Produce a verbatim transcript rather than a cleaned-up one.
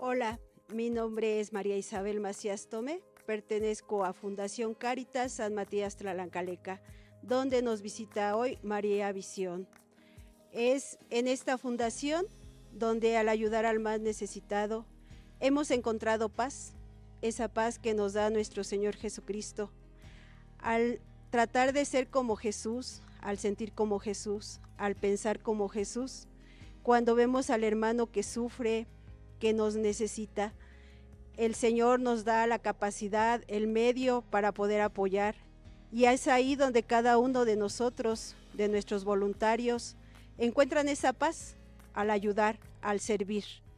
Hola, mi nombre es María Isabel Macías Tome, pertenezco a Fundación Cáritas San Matías Tlalancaleca, donde nos visita hoy María Visión. Es en esta fundación donde al ayudar al más necesitado hemos encontrado paz, esa paz que nos da nuestro Señor Jesucristo. Al tratar de ser como Jesús, al sentir como Jesús, al pensar como Jesús, cuando vemos al hermano que sufre, que nos necesita, el Señor nos da la capacidad, el medio para poder apoyar. Y es ahí donde cada uno de nosotros, de nuestros voluntarios, encuentran esa paz al ayudar, al servir.